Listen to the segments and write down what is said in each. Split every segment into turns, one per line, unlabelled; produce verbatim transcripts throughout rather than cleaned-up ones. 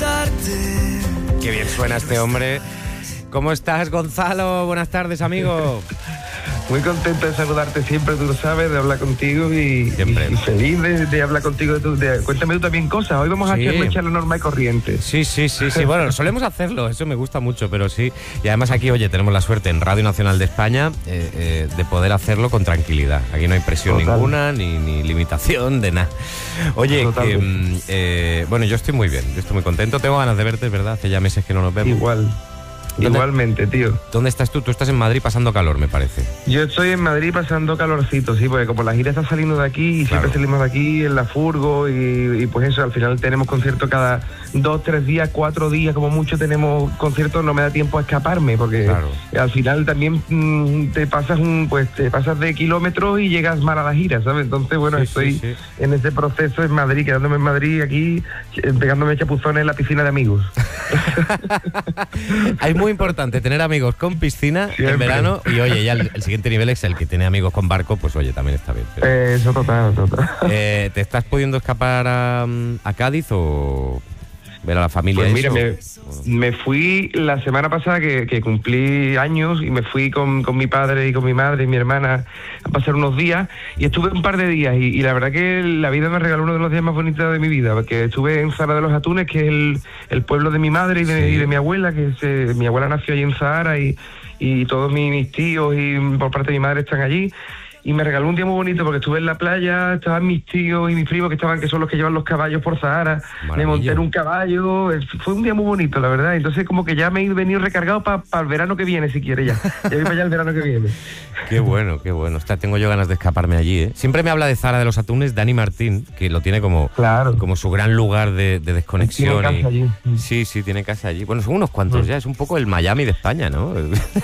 besarte.
Qué bien suena este hombre. ¿Cómo estás, Gonzalo? Buenas tardes, amigo.
Muy contento de saludarte siempre, tú lo sabes, de hablar contigo y,
Siempre.
y feliz de, de hablar contigo. De, tu- de, cuéntame tú también cosas. Hoy vamos a
Sí.
hacerlo echar la norma y corriente.
Sí, sí, sí, sí. Bueno, solemos hacerlo, eso me gusta mucho, pero sí. Y además aquí, oye, tenemos la suerte en Radio Nacional de España eh, eh, de poder hacerlo con tranquilidad. Aquí no hay presión
Total.
ninguna, ni, ni limitación de nada. Oye,
Total.
que, mm, eh, bueno, yo estoy muy bien, yo estoy muy contento. Tengo ganas de verte, ¿verdad? Hace ya meses que no nos vemos.
Igual.
¿Dónde-
Igualmente, tío.
¿Dónde estás tú? Tú estás en Madrid pasando calor, me parece.
Yo estoy en Madrid pasando calorcito, sí, porque como la gira está saliendo de aquí y
Claro.
siempre salimos de aquí en la furgo y, y pues eso, al final tenemos conciertos cada dos, tres días, cuatro días, como mucho tenemos conciertos, no me da tiempo a escaparme, porque
Claro.
al final también mm, te pasas un, pues te pasas de kilómetros y llegas mal a la gira, ¿sabes? Entonces, bueno,
Sí,
estoy
sí, sí.
en ese proceso en Madrid, quedándome en Madrid aquí, eh, pegándome chapuzones en la piscina de amigos.
Es muy importante tener amigos con piscina en
Siempre.
verano y oye, ya el, el siguiente nivel es el que tiene amigos con barco, pues oye, también está bien. Pero,
Eh, eso total, total.
eh, ¿te estás pudiendo escapar a, a Cádiz o ver a la familia?
Pues mira,
eso?
me, me fui la semana pasada que, que cumplí años y me fui con, con mi padre y con mi madre y mi hermana a pasar unos días y estuve un par de días y, y la verdad que la vida me regaló uno de los días más bonitos de mi vida, porque estuve en Zahara de los Atunes, que es el, el pueblo de mi madre y de,
Sí.
y de mi abuela, que es, eh, mi abuela nació allí en Zahara y, y todos mis, mis tíos y por parte de mi madre están allí. Y me regaló un día muy bonito porque estuve en la playa, estaban mis tíos y mis primos que estaban, que son los que llevan los caballos por Zahara. Me
Maravilla.
monté en un caballo, eh, fue un día muy bonito, la verdad. Entonces como que ya me he venido recargado para el verano que viene, si quiere ya. Ya voy para allá el verano que viene.
Qué bueno, qué bueno. Ostras, tengo yo ganas de escaparme allí, ¿eh? Siempre me habla de Zahara de los Atunes Dani Martín, que lo tiene como,
Claro.
como su gran lugar de, de desconexión.
Tiene casa
y-
allí.
Sí, sí, tiene casa allí. Bueno, son unos cuantos ya, es un poco el Miami de España, ¿no?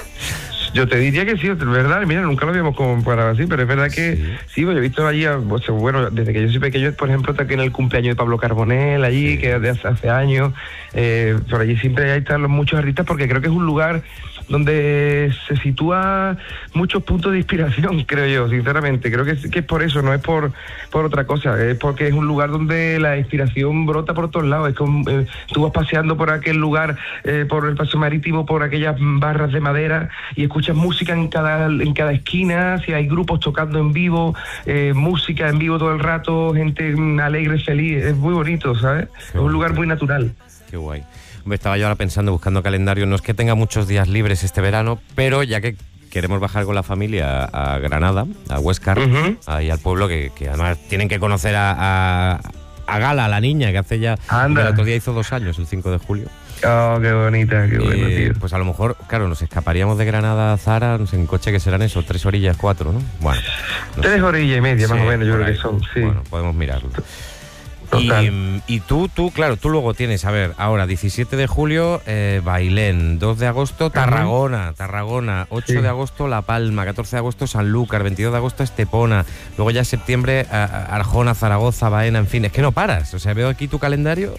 Yo te diría que sí, es verdad, mira, nunca lo habíamos comparado así, pero es verdad que
Sí.
sí, pues, yo he visto allí, a- o sea, bueno, desde que yo soy pequeño, por ejemplo, está aquí en el cumpleaños de Pablo Carbonell, allí,
Sí.
que es de hace, hace años, eh, por allí siempre hay están los muchos artistas, porque creo que es un lugar donde se sitúa muchos puntos de inspiración, creo yo, sinceramente. Creo que es, que es por eso, no es por, por otra cosa, es porque es un lugar donde la inspiración brota por todos lados. Es como eh, tú vas paseando por aquel lugar, eh, por el paso marítimo, por aquellas barras de madera y escuchas música en cada, en cada esquina, si hay grupos tocando en vivo, eh, música en vivo todo el rato, gente mm, alegre, feliz, es muy bonito, ¿sabes? Es un lugar muy natural.
Qué guay. Hombre, estaba yo ahora pensando, buscando calendario, no es que tenga muchos días libres este verano, pero ya que queremos bajar con la familia a, a Granada, a Huéscar,
Ujú.
ahí al pueblo, que, que además tienen que conocer a, a, a Gala, la niña, que hace ya,
Anda.
el otro día hizo dos años, el cinco de julio.
Oh, qué bonita, qué bueno,
Eh,
tío.
pues a lo mejor, claro, nos escaparíamos de Granada a Zara, no sé, en coche que serán eso, tres orillas, cuatro, ¿no? Bueno. no
Tres
sé.
orillas y media, más
Sí,
o menos, yo
por
creo
ahí.
que son, sí.
Bueno, podemos mirarlo.
Total.
Y, y tú, tú, claro, tú luego tienes, a ver, ahora diecisiete de julio, eh, Bailén, dos de agosto, Tarragona, Tarragona, ocho
Sí.
de agosto, La Palma, catorce de agosto, Sanlúcar, veintidós de agosto, Estepona, luego ya en septiembre, a- a- Arjona, Zaragoza, Baena, en fin, es que no paras, o sea, veo aquí tu calendario,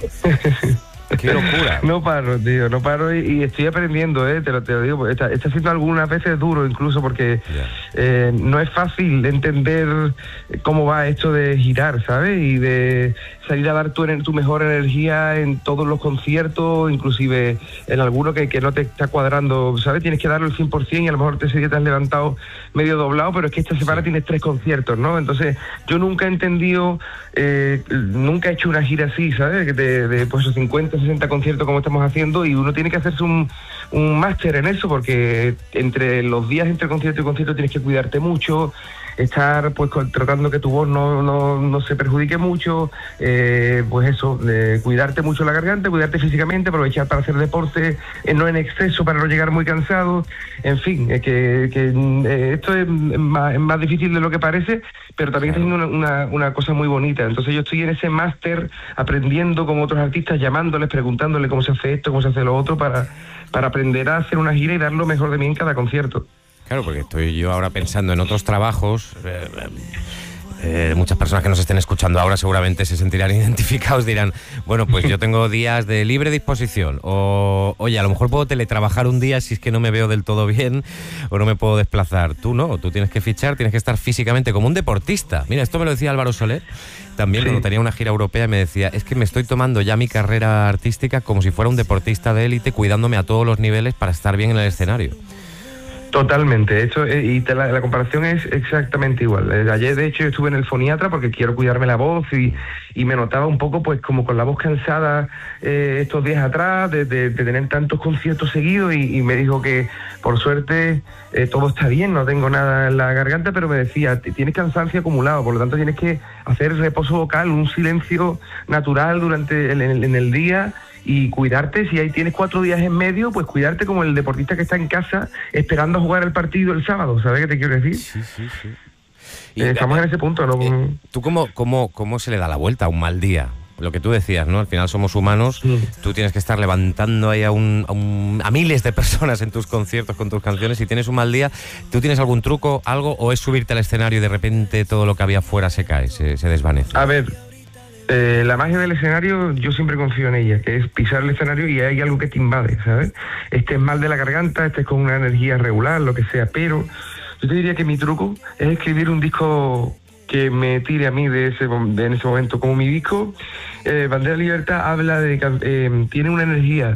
qué locura.
No paro, tío, no paro y, y estoy aprendiendo, eh, te lo, te lo digo, está, está siendo algunas veces duro incluso porque
Ya.
eh, no es fácil entender cómo va esto de girar, ¿sabes? Y de salir a dar tu, ener- tu mejor energía en todos los conciertos, inclusive en alguno que, que no te está cuadrando, ¿sabes? Tienes que darlo el cien por ciento y a lo mejor te, ese día te has levantado medio doblado, pero es que esta semana
Sí.
tienes tres conciertos, ¿no? Entonces yo nunca he entendido, eh, nunca he hecho una gira así, ¿sabes? Que De, de pues cincuenta, sesenta conciertos como estamos haciendo y uno tiene que hacerse un, un máster en eso porque entre los días entre concierto y concierto tienes que cuidarte mucho, estar pues con- tratando que tu voz no, no, no se perjudique mucho, eh, pues eso, de cuidarte mucho la garganta, cuidarte físicamente, aprovechar para hacer deporte, eh, no en exceso para no llegar muy cansado, en fin, eh, que, que eh, esto es más, es más difícil de lo que parece, pero también está siendo una, una, una cosa muy bonita. Entonces yo estoy en ese máster aprendiendo con otros artistas, llamándoles, preguntándole cómo se hace esto, cómo se hace lo otro, para, para aprender a hacer una gira y dar lo mejor de mí en cada concierto.
Claro, porque estoy yo ahora pensando en otros trabajos. eh, Eh, muchas personas que nos estén escuchando ahora seguramente se sentirán identificados, dirán, bueno, pues yo tengo días de libre disposición, o oye, a lo mejor puedo teletrabajar un día si es que no me veo del todo bien o no me puedo desplazar. Tú no, tú tienes que fichar, tienes que estar físicamente como un deportista. Mira, esto me lo decía Álvaro Soler también, sí, cuando tenía una gira europea, me decía, es que me estoy tomando ya mi carrera artística como si fuera un deportista de élite, cuidándome a todos los niveles para estar bien en el escenario.
Totalmente, eso, y te la, la comparación es exactamente igual. Ayer, de hecho, yo estuve en el foniatra porque quiero cuidarme la voz y, y me notaba un poco pues como con la voz cansada eh, estos días atrás de, de, de tener tantos conciertos seguidos, y, y me dijo que por suerte eh, todo está bien, no tengo nada en la garganta, pero me decía, tienes cansancio acumulado, por lo tanto tienes que hacer reposo vocal, un silencio natural durante el, en, en el día, y cuidarte. Si ahí tienes cuatro días en medio, pues cuidarte como el deportista que está en casa esperando a jugar el partido el sábado. ¿Sabes qué te quiero decir?
Sí, sí, sí. Y,
eh, estamos eh, en ese punto, ¿no?
Eh, ¿Tú cómo, cómo, cómo se le da la vuelta a un mal día? Lo que tú decías, ¿no? Al final somos humanos, sí. Tú tienes que estar levantando ahí a, un, a, un, a miles de personas en tus conciertos con tus canciones. Si tienes un mal día, ¿tú tienes algún truco, algo, o es subirte al escenario y de repente todo lo que había fuera se cae, se, se desvanece?
A ver... Eh, la magia del escenario, yo siempre confío en ella, que es pisar el escenario y hay algo que te invade, ¿sabes? Estés mal de la garganta, estés con una energía regular, lo que sea, pero yo te diría que mi truco es escribir un disco que me tire a mí de ese de en ese momento. Como mi disco, eh, Bandera Libertad, habla de que eh, tiene una energía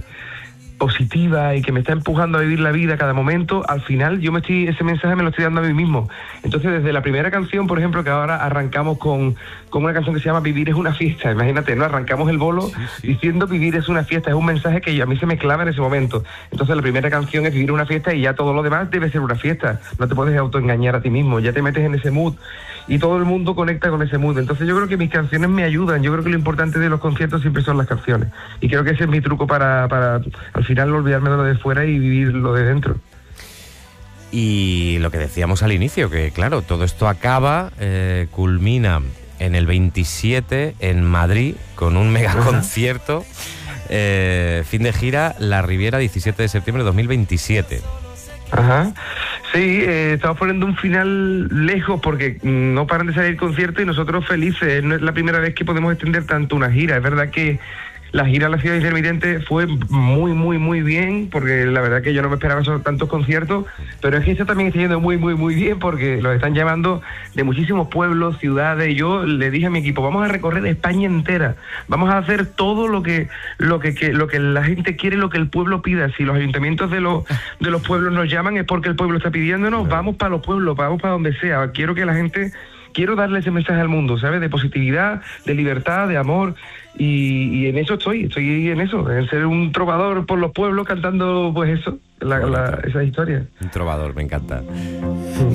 positiva y que me está empujando a vivir la vida a cada momento. Al final yo me estoy ese mensaje me lo estoy dando a mí mismo. Entonces, desde la primera canción, por ejemplo, que ahora arrancamos con, con una canción que se llama Vivir es una fiesta, imagínate, ¿no? Arrancamos el bolo sí, sí. diciendo vivir es una fiesta, es un mensaje que a mí se me clava en ese momento. Entonces la primera canción es vivir una fiesta y ya todo lo demás debe ser una fiesta. No te puedes autoengañar a ti mismo, ya te metes en ese mood y todo el mundo conecta con ese mood. Entonces yo creo que mis canciones me ayudan. Yo creo que lo importante de los conciertos siempre son las canciones, y creo que ese es mi truco para, para al final no olvidarme de lo de fuera y vivir lo de dentro.
Y lo que decíamos al inicio, que claro, todo esto acaba, eh, culmina en el veintisiete en Madrid con un mega concierto, eh, fin de gira, La Riviera, diecisiete de septiembre de dos mil veintisiete.
Ajá, sí, eh, estamos poniendo un final lejos porque no paran de salir conciertos y nosotros felices. No es la primera vez que podemos extender tanto una gira. Es verdad que la gira a la Ciudad Intermitente fue muy, muy, muy bien, porque la verdad que yo no me esperaba esos tantos conciertos, pero es que esto también está yendo muy, muy, muy bien, porque los están llamando de muchísimos pueblos, ciudades. Yo le dije a mi equipo, vamos a recorrer España entera, vamos a hacer todo lo que lo que, que lo que la gente quiere, lo que el pueblo pida. Si los ayuntamientos de los de los pueblos nos llaman es porque el pueblo está pidiéndonos, vamos para los pueblos, vamos para donde sea. Quiero que la gente... Quiero darle ese mensaje al mundo, ¿sabes? De positividad, de libertad, de amor, y, y en eso estoy, estoy en eso, en ser un trovador por los pueblos cantando, pues eso, la, la, esa historia.
Un trovador, me encanta.